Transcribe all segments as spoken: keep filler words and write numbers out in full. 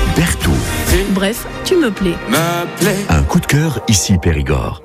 Berthoud. Bref, tu me plais. Un coup de cœur ici Périgord.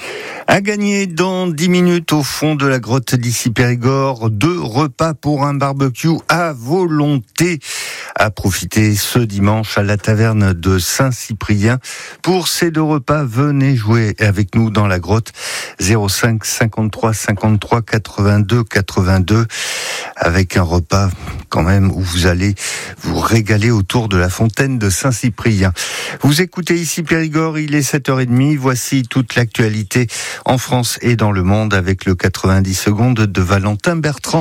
À gagner dans dix minutes au fond de la grotte d'ici Périgord, deux repas pour un barbecue à volonté à profiter ce dimanche à la taverne de Saint-Cyprien. Pour ces deux repas, venez jouer avec nous dans la grotte zéro cinq cinquante-trois cinquante-trois quatre-vingt-deux quatre-vingt-deux avec un repas quand même où vous allez vous régaler autour de la fontaine de Saint-Cyprien. Vous écoutez ici Périgord, il est sept heures trente, voici toute l'actualité en France et dans le monde avec le quatre-vingt-dix secondes de Valentin Bertrand.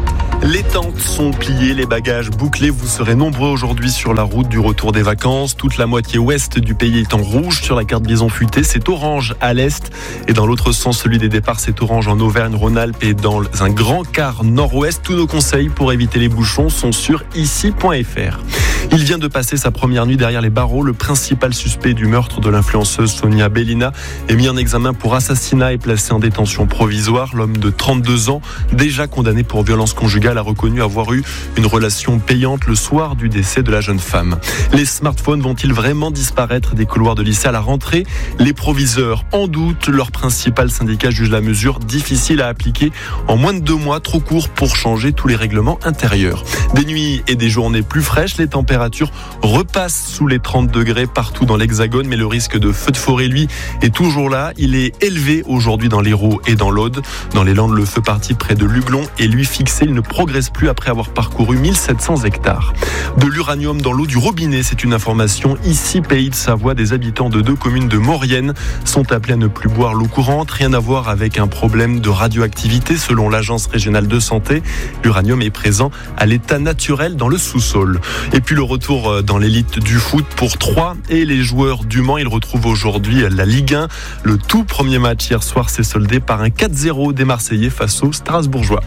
Les tentes sont pliées, les bagages bouclés. Vous serez nombreux aujourd'hui sur la route du retour des vacances. Toute la moitié ouest du pays est en rouge sur la carte bison futé. C'est orange à l'est. Et dans l'autre sens, celui des départs, c'est orange en Auvergne-Rhône-Alpes et dans un grand quart nord-ouest. Tous nos conseils pour éviter les bouchons sont sur ici point f r. Il vient de passer sa première nuit derrière les barreaux. Le principal suspect du meurtre de l'influenceuse Sonia Bellina est mis en examen pour assassinat et placé en détention provisoire. L'homme de trente-deux ans, déjà condamné pour violence conjugale, a reconnu avoir eu une relation payante le soir du décès de la jeune femme. Les smartphones vont-ils vraiment disparaître des couloirs de lycée à la rentrée ? Les proviseurs en doute. Leur principal syndicat juge la mesure difficile à appliquer en moins de deux mois, trop court pour changer tous les règlements intérieurs. Des nuits et des journées plus fraîches, les températures repassent sous les trente degrés partout dans l'Hexagone, mais le risque de feu de forêt, lui, est toujours là. Il est élevé aujourd'hui dans l'Hérault et dans l'Aude. Dans les Landes, le feu parti près de Luglon est lui fixé. Il ne progresse plus après avoir parcouru mille sept cents hectares. De l'uranium dans l'eau du robinet, c'est une information ici Pays de Savoie. Des habitants de deux communes de Maurienne sont appelés à ne plus boire l'eau courante. Rien à voir avec un problème de radioactivité selon l'agence régionale de santé. L'uranium est présent à l'état naturel dans le sous-sol. Et puis le retour dans l'élite du foot pour Troyes et les joueurs du Mans. Ils retrouvent aujourd'hui la Ligue un. Le tout premier match hier soir s'est soldé par un quatre zéro des Marseillais face aux Strasbourgeois.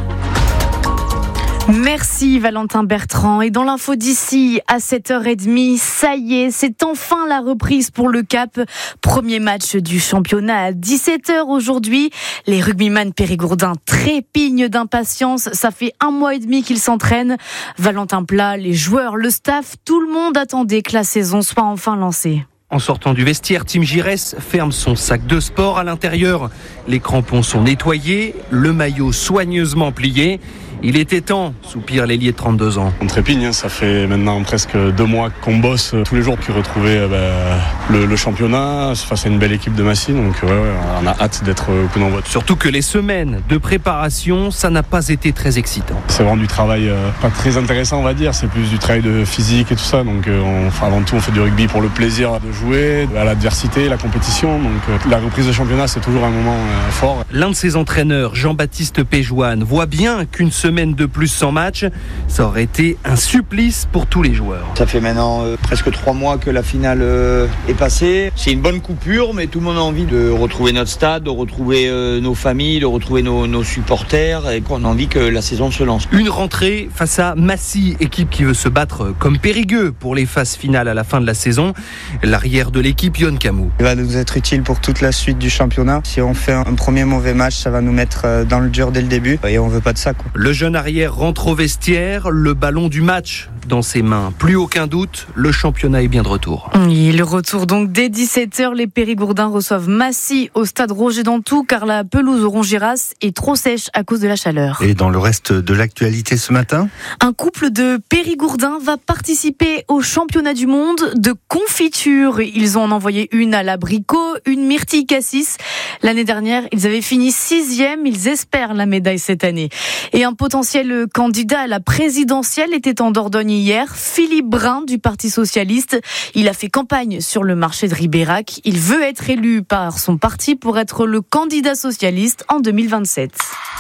Merci Valentin Bertrand. Et dans l'info d'ici à sept heures trente, ça y est, c'est enfin la reprise pour le Cap. Premier match du championnat à dix-sept heures aujourd'hui. Les rugbyman périgourdins trépignent d'impatience. Ça fait un mois et demi qu'ils s'entraînent. Valentin Plat, les joueurs, le staff, tout le monde attendait que la saison soit enfin lancée. En sortant du vestiaire, Tim Giresse ferme son sac de sport. À l'intérieur, les crampons sont nettoyés, le maillot soigneusement plié. Il était temps, soupire l'ailier de trente-deux ans. On trépigne, ça fait maintenant presque deux mois qu'on bosse tous les jours pour retrouver bah, le, le championnat face à une belle équipe de Massy. Donc ouais, ouais, on a hâte d'être au coup d'envoi. Surtout que les semaines de préparation, ça n'a pas été très excitant. C'est vraiment du travail euh, pas très intéressant, on va dire. C'est plus du travail de physique et tout ça. Donc euh, on, enfin, avant tout, on fait du rugby pour le plaisir de jouer, à l'adversité, la compétition. Donc euh, la reprise de championnat, c'est toujours un moment euh, fort. L'un de ses entraîneurs, Jean-Baptiste Péjoine, voit bien qu'une semaine semaine de plus sans match, ça aurait été un supplice pour tous les joueurs. Ça fait maintenant euh, presque trois mois que la finale euh, est passée. C'est une bonne coupure, mais tout le monde a envie de retrouver notre stade, de retrouver euh, nos familles, de retrouver nos, nos supporters, et qu'on a envie que la saison se lance. Une rentrée face à Massy, équipe qui veut se battre comme Périgueux pour les phases finales à la fin de la saison. L'arrière de l'équipe, Yon Camou. Il va nous être utile pour toute la suite du championnat. Si on fait un premier mauvais match, ça va nous mettre dans le dur dès le début, et on veut pas de ça, quoi. Le jeune arrière rentre au vestiaire, le ballon du match dans ses mains. Plus aucun doute, le championnat est bien de retour. Et le retour donc dès dix-sept heures, les Périgourdins reçoivent Massy au stade Roger Dantou car la pelouse Oron-Giras est trop sèche à cause de la chaleur. Et dans le reste de l'actualité ce matin, un couple de Périgourdins va participer au championnat du monde de confiture. Ils ont en envoyé une à l'abricot, une myrtille cassis. L'année dernière, ils avaient fini sixième. Ils espèrent la médaille cette année. Et un potentiel candidat à la présidentielle était en Dordogne hier, Philippe Brun du Parti Socialiste. Il a fait campagne sur le marché de Ribérac. Il veut être élu par son parti pour être le candidat socialiste en deux mille vingt-sept.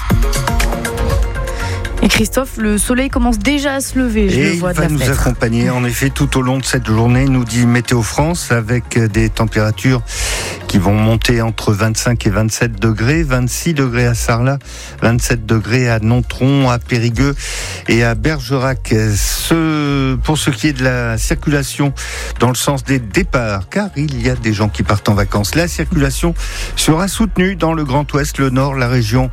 Et Christophe, le soleil commence déjà à se lever, je et le vois de la la fenêtre. Il va nous accompagner en effet tout au long de cette journée, nous dit Météo France, avec des températures qui vont monter entre vingt-cinq et vingt-sept degrés, vingt-six degrés à Sarlat, vingt-sept degrés à Nontron, à Périgueux et à Bergerac. Ce, pour ce qui est de la circulation dans le sens des départs, car il y a des gens qui partent en vacances, la circulation sera soutenue dans le Grand Ouest, le Nord, la région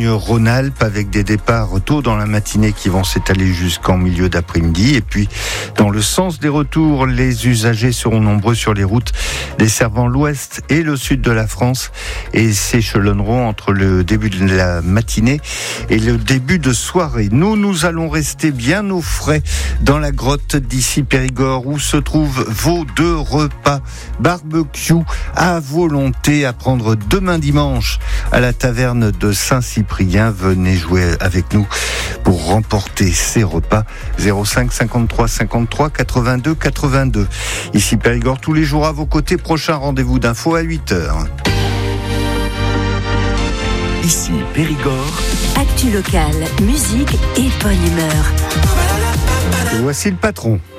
Auvergne-Rhône-Alpes, avec des départs tôt dans la matinée qui vont s'étaler jusqu'en milieu d'après-midi, et puis Dans le sens des retours, les usagers seront nombreux sur les routes desservant l'ouest et le sud de la France et s'échelonneront entre le début de la matinée et le début de soirée. Nous, nous allons rester bien au frais dans la grotte d'Issy Périgord où se trouvent vos deux repas barbecue à volonté à prendre demain dimanche à la taverne de Saint-Cyprien. Venez jouer avec nous pour remporter ces repas. zéro cinq cinquante-trois cinquante-trois quatre-vingt-deux quatre-vingt-deux. Ici Périgord tous les jours à vos côtés. Prochain rendez-vous d'info à huit heures. Ici Périgord. Actu locale, musique et bonne humeur. Et voici le patron.